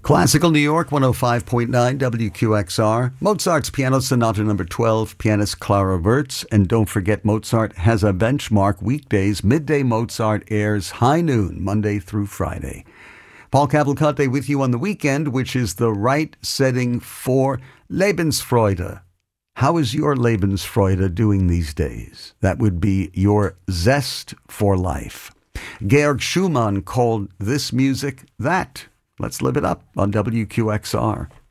Classical New York, 105.9 WQXR. Mozart's Piano Sonata Number 12, pianist Clara Wurtz. And don't forget, Mozart has a benchmark weekdays. Midday Mozart airs high noon, Monday through Friday. Paul Cavalcante with you on the weekend, which is the right setting for Lebensfreude. How is your Lebensfreude doing these days? That would be your zest for life. Georg Schumann called this music that. Let's live it up on WQXR.